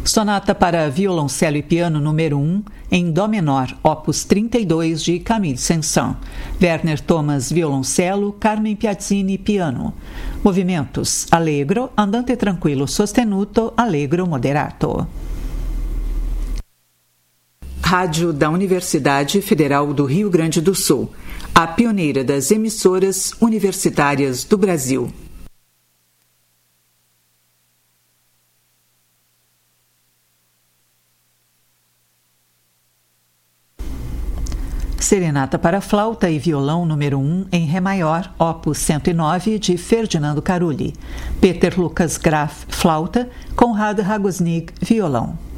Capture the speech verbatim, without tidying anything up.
Sonata para violoncelo e piano número um, em Dó menor, opus trinta e dois, de Camille Saint-Saëns. Werner Thomas, violoncelo, Carmen Piazzini, piano. Movimentos: allegro, andante tranquillo sostenuto, allegro moderato. Rádio da Universidade Federal do Rio Grande do Sul, a pioneira das emissoras universitárias do Brasil. Serenata para flauta e violão número um, em Ré maior, opus cento e nove, de Ferdinando Carulli. Peter Lucas Graf, flauta, Konrad Ragosnig, violão.